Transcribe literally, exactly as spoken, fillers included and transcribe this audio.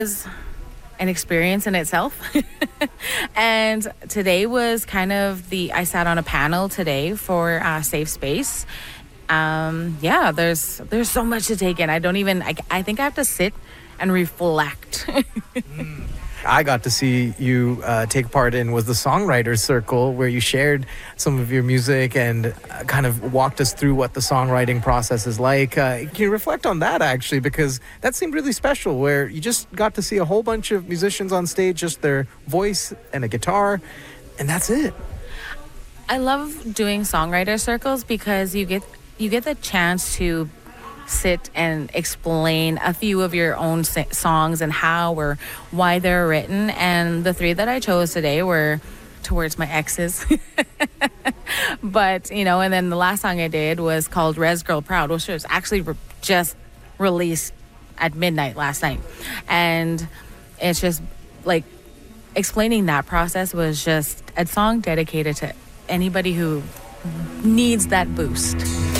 was an experience in itself. And today was kind of the, I sat on a panel today for uh, Safe Space. Um, yeah, there's there's so much to take in. I don't even, I, I think I have to sit and reflect. mm. I got to see you uh, take part in was the Songwriters Circle, where you shared some of your music and uh, kind of walked us through what the songwriting process is like. Uh, can you reflect on that, actually? Because that seemed really special, where you just got to see a whole bunch of musicians on stage, just their voice and a guitar, and that's it. I love doing songwriter circles because you get you get the chance to sit and explain a few of your own songs and how or why they're written. And the three that I chose today were towards my exes. But, you know, and then the last song I did was called Res Girl Proud, which was actually re- just released at midnight last night. And it's just like explaining that process was just a song dedicated to anybody who needs that boost.